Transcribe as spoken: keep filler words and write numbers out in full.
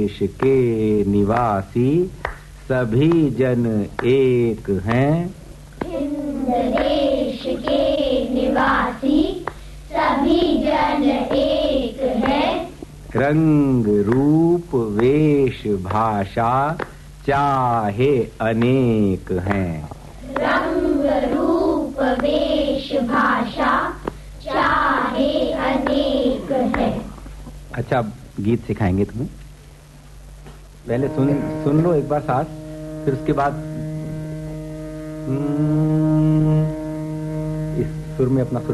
देश के निवासी सभी जन एक हैं। हिंद देश के निवासी सभी जन एक हैं। रंग रूप वेश भाषा चाहे अनेक हैं। रंग रूप वेश भाषा चाहे अनेक हैं। अच्छा, गीत सिखाएंगे तुम्हें। पहले सुन सुन लो एक बार साथ, फिर उसके बाद इस सुर में अपना सुर